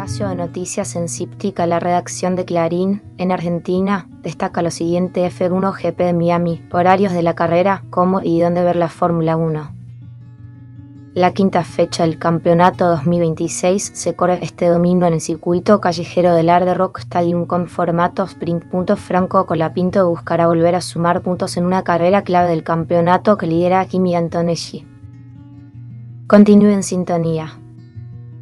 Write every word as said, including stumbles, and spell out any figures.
espacio de noticias en Cíptica, la redacción de Clarín, en Argentina, destaca lo siguiente: F uno G P de Miami, horarios de la carrera, cómo y dónde ver la Fórmula uno. La quinta fecha del campeonato dos mil veintiséis se corre este domingo en el circuito callejero del Hard Rock Stadium con formato sprint. Franco Colapinto buscará volver a sumar puntos en una carrera clave del campeonato que lidera Kimi Antonelli. Continúe en sintonía.